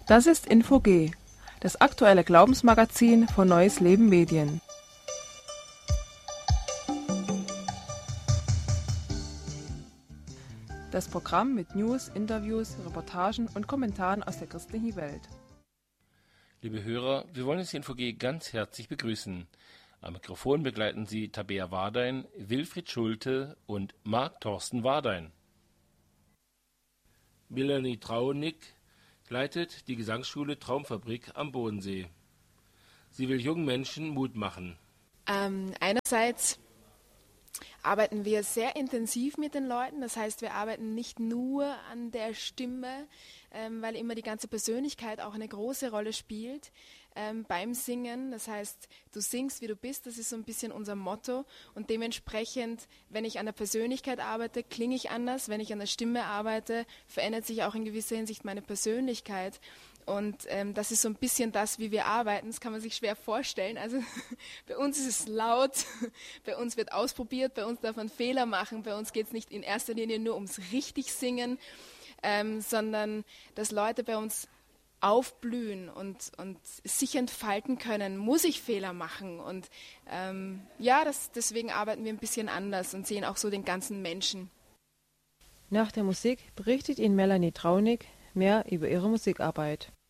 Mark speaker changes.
Speaker 1: Das ist Info-G, das aktuelle Glaubensmagazin von Neues Leben Medien. Das Programm mit News, Interviews, Reportagen und Kommentaren aus der christlichen Welt.
Speaker 2: Liebe Hörer, wir wollen das Info-G ganz herzlich begrüßen. Am Mikrofon begleiten Sie Tabea Wardein, Wilfried Schulte und Marc Thorsten Wardein. Melanie Traunig leitet die Gesangsschule Traumfabrik am Bodensee. Sie will jungen Menschen Mut machen.
Speaker 3: Einerseits arbeiten wir sehr intensiv mit den Leuten, das heißt, wir arbeiten nicht nur an der Stimme, weil immer die ganze Persönlichkeit auch eine große Rolle spielt beim Singen. Das heißt, du singst, wie du bist, das ist so ein bisschen unser Motto und dementsprechend, wenn ich an der Persönlichkeit arbeite, klinge ich anders. Wenn ich an der Stimme arbeite, verändert sich auch in gewisser Hinsicht meine Persönlichkeit. Und das ist so ein bisschen das, wie wir arbeiten. Das kann man sich schwer vorstellen. Also bei uns ist es laut, bei uns wird ausprobiert, bei uns darf man Fehler machen, bei uns geht es nicht in erster Linie nur ums richtig Singen, sondern dass Leute bei uns aufblühen und sich entfalten können, muss ich Fehler machen. Und deswegen arbeiten wir ein bisschen anders und sehen auch so den ganzen Menschen.
Speaker 1: Nach der Musik berichtet Ihnen Melanie Traunig mehr über ihre Musikarbeit.